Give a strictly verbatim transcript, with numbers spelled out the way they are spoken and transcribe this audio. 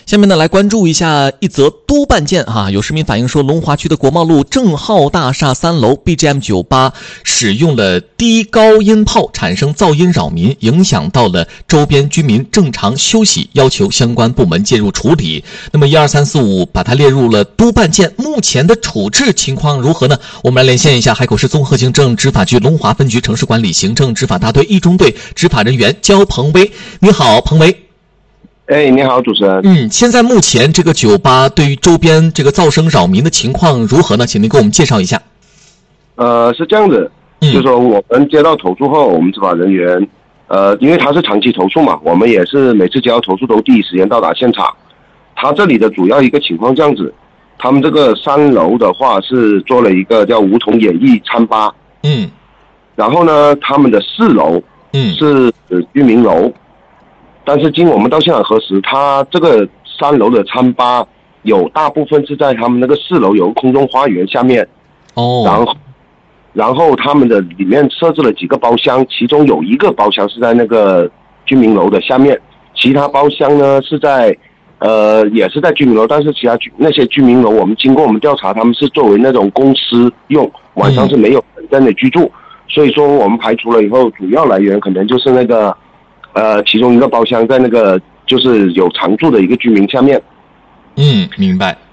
下面呢，来关注一下一则督办件哈。有市民反映说，龙华区的国贸路正浩大厦三楼 B G M 酒吧使用了低高音炮，产生噪音扰民，影响到了周边居民正常休息，要求相关部门介入处理。那么一二三四五把它列入了督办件，目前的处置情况如何呢？我们来连线一下海口市综合行政执法局龙华分局城市管理行政执法大队一中队执法人员焦鹏威。你好，鹏威。 哎，你好，主持人。 嗯，现在目前这个酒吧对于周边这个噪声扰民的情况如何呢？请您给我们介绍一下。 呃，是这样子，嗯、就是说我们接到投诉后，我们执法人员，呃，因为他是长期投诉嘛，我们也是每次接到投诉都第一时间到达现场。他这里的主要一个情况这样子，他们这个三楼的话是做了一个叫梧桐演艺餐吧， 嗯， 然后呢，他们的四楼， 嗯， 是居民楼。但是经我们到现场核实，他这个三楼的餐吧有大部分是在他们那个四楼有个空中花园下面， 哦， 然后然后他们的里面设置了几个包厢，其中有一个包厢是在那个居民楼的下面，其他包厢呢是在呃也是在居民楼，但是其他居那些居民楼我们经过我们调查，他们是作为那种公司用，晚上是没有人在那里居住，嗯、所以说我们排除了以后，主要来源可能就是那个。呃，其中一个包厢在那个就是有常住的一个居民下面。 嗯，明白。